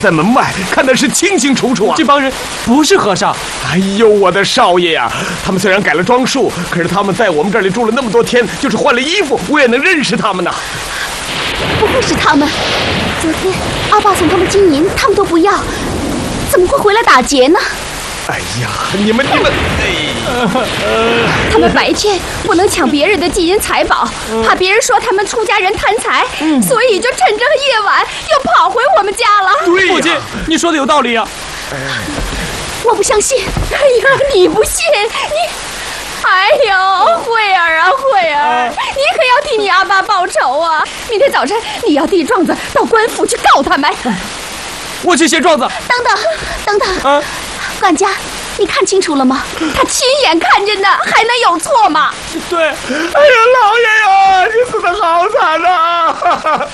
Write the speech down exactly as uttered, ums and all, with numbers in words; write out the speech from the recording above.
在门外看的是清清楚楚啊！ 这帮人不是和尚。 哎呦，我的少爷呀、啊！他们虽然改了装束，可是他们在我们这里住了那么多天，就是换了衣服，我也能认识他们呐。 不会是他们？昨天阿爸送他们金银，他们都不要，怎么会回来打劫呢？ 哎呀，你们你们，哎， 他们白天不能抢别人的金银财宝，怕别人说他们出家人贪财，嗯、所以就趁这个夜晚又跑回我们家了。 对呀， 父亲，你说的有道理啊。 我不相信。哎呀，你不信你？哎呦，慧儿啊，慧儿，你可要替你阿爸报仇啊！明天早晨你要递状子到官府去告他们。 我去写状子。 等等，等等。啊，管家，你看清楚了吗？他亲眼看见的，还能有错吗？ 对。哎呀，老爷呀，你死得好惨啊！